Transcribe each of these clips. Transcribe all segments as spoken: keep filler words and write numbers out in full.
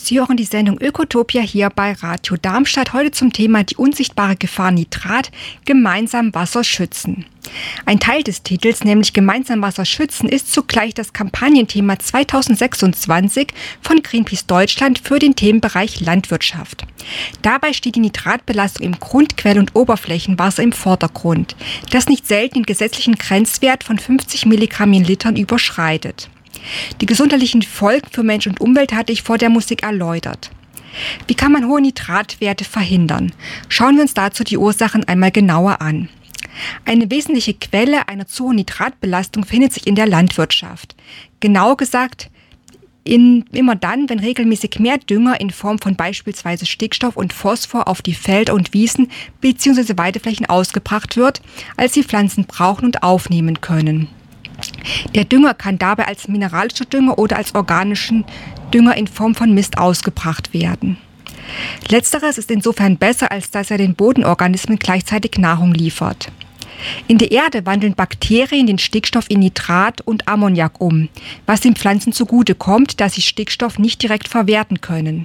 Sie hören die Sendung Ökotopia hier bei Radio Darmstadt. Heute zum Thema die unsichtbare Gefahr Nitrat, gemeinsam Wasser schützen. Ein Teil des Titels, nämlich Gemeinsam Wasser schützen, ist zugleich das Kampagnenthema zweitausendsechsundzwanzig von Greenpeace Deutschland für den Themenbereich Landwirtschaft. Dabei steht die Nitratbelastung im Grundquell- und Oberflächenwasser im Vordergrund, das nicht selten den gesetzlichen Grenzwert von fünfzig Milligramm in Litern überschreitet. Die gesundheitlichen Folgen für Mensch und Umwelt hatte ich vor der Musik erläutert. Wie kann man hohe Nitratwerte verhindern? Schauen wir uns dazu die Ursachen einmal genauer an. Eine wesentliche Quelle einer zu hohen Nitratbelastung findet sich in der Landwirtschaft. Genauer gesagt, in, immer dann, wenn regelmäßig mehr Dünger in Form von beispielsweise Stickstoff und Phosphor auf die Felder und Wiesen bzw. Weideflächen ausgebracht wird, als die Pflanzen brauchen und aufnehmen können. Der Dünger kann dabei als mineralischer Dünger oder als organischen Dünger in Form von Mist ausgebracht werden. Letzteres ist insofern besser, als dass er den Bodenorganismen gleichzeitig Nahrung liefert. In der Erde wandeln Bakterien den Stickstoff in Nitrat und Ammoniak um, was den Pflanzen zugutekommt, da sie Stickstoff nicht direkt verwerten können.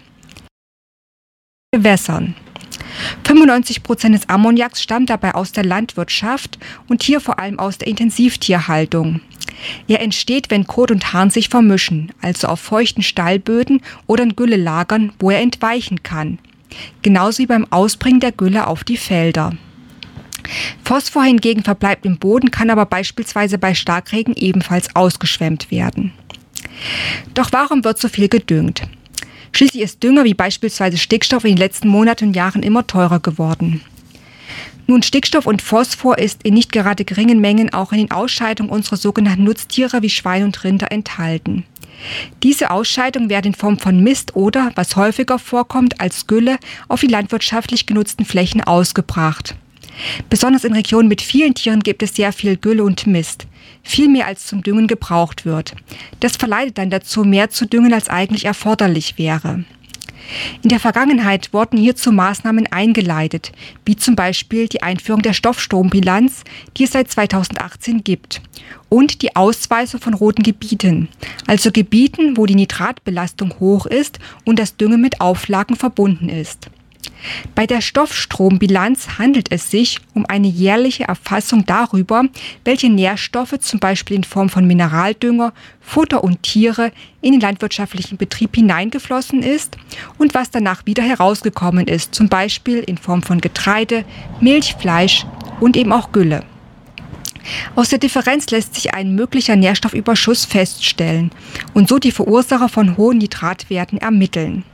Gewässern. fünfundneunzig Prozent des Ammoniaks stammt dabei aus der Landwirtschaft und hier vor allem aus der Intensivtierhaltung. Er entsteht, wenn Kot und Harn sich vermischen, also auf feuchten Stallböden oder in Güllelagern, wo er entweichen kann. Genauso wie beim Ausbringen der Gülle auf die Felder. Phosphor hingegen verbleibt im Boden, kann aber beispielsweise bei Starkregen ebenfalls ausgeschwemmt werden. Doch warum wird so viel gedüngt? Schließlich ist Dünger wie beispielsweise Stickstoff in den letzten Monaten und Jahren immer teurer geworden. Nun, Stickstoff und Phosphor ist in nicht gerade geringen Mengen auch in den Ausscheidungen unserer sogenannten Nutztiere wie Schweine und Rinder enthalten. Diese Ausscheidungen werden in Form von Mist oder, was häufiger vorkommt, als Gülle auf die landwirtschaftlich genutzten Flächen ausgebracht. Besonders in Regionen mit vielen Tieren gibt es sehr viel Gülle und Mist. Viel mehr als zum Düngen gebraucht wird. Das verleitet dann dazu, mehr zu düngen, als eigentlich erforderlich wäre. In der Vergangenheit wurden hierzu Maßnahmen eingeleitet, wie zum Beispiel die Einführung der Stoffstrombilanz, die es seit zweitausendachtzehn gibt, und die Ausweisung von roten Gebieten, also Gebieten, wo die Nitratbelastung hoch ist und das Düngen mit Auflagen verbunden ist. Bei der Stoffstrombilanz handelt es sich um eine jährliche Erfassung darüber, welche Nährstoffe zum Beispiel in Form von Mineraldünger, Futter und Tiere in den landwirtschaftlichen Betrieb hineingeflossen ist und was danach wieder herausgekommen ist, zum Beispiel in Form von Getreide, Milch, Fleisch und eben auch Gülle. Aus der Differenz lässt sich ein möglicher Nährstoffüberschuss feststellen und so die Verursacher von hohen Nitratwerten ermitteln.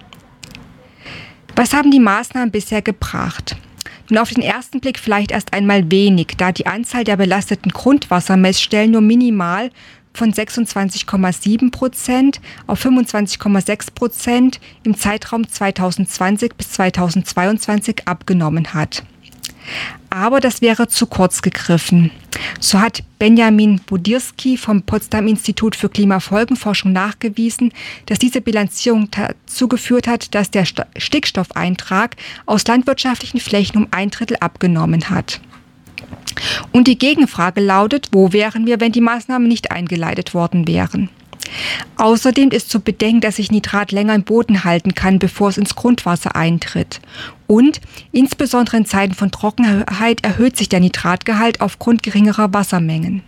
Was haben die Maßnahmen bisher gebracht? Nun, auf den ersten Blick vielleicht erst einmal wenig, da die Anzahl der belasteten Grundwassermessstellen nur minimal von sechsundzwanzig Komma sieben Prozent auf fünfundzwanzig Komma sechs Prozent im Zeitraum zweitausendzwanzig bis zweitausendzweiundzwanzig abgenommen hat. Aber das wäre zu kurz gegriffen. So hat Benjamin Budirski vom Potsdam Institut für Klimafolgenforschung nachgewiesen, dass diese Bilanzierung dazu geführt hat, dass der Stickstoffeintrag aus landwirtschaftlichen Flächen um ein Drittel abgenommen hat. Und die Gegenfrage lautet, wo wären wir, wenn die Maßnahmen nicht eingeleitet worden wären? Außerdem ist zu bedenken, dass sich Nitrat länger im Boden halten kann, bevor es ins Grundwasser eintritt. Und insbesondere in Zeiten von Trockenheit erhöht sich der Nitratgehalt aufgrund geringerer Wassermengen.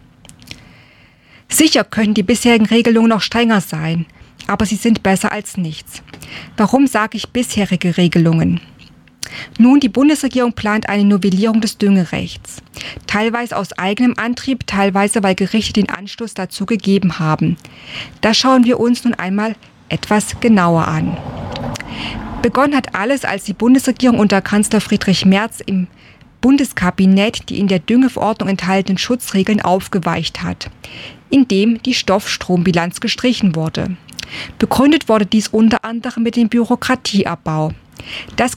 Sicher können die bisherigen Regelungen noch strenger sein, aber sie sind besser als nichts. Warum sage ich bisherige Regelungen? Nun, die Bundesregierung plant eine Novellierung des Düngerechts. Teilweise aus eigenem Antrieb, teilweise weil Gerichte den Anstoß dazu gegeben haben. Das schauen wir uns nun einmal etwas genauer an. Begonnen hat alles, als die Bundesregierung unter Kanzler Friedrich Merz im Bundeskabinett die in der Düngeverordnung enthaltenen Schutzregeln aufgeweicht hat, indem die Stoffstrombilanz gestrichen wurde. Begründet wurde dies unter anderem mit dem Bürokratieabbau. Das